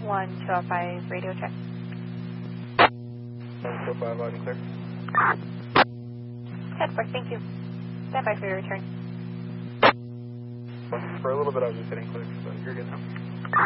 1205, radio check. 1205, loud and clear. Headport, thank you. Stand by for your return. For a little bit I was just hitting clear, so you're good now.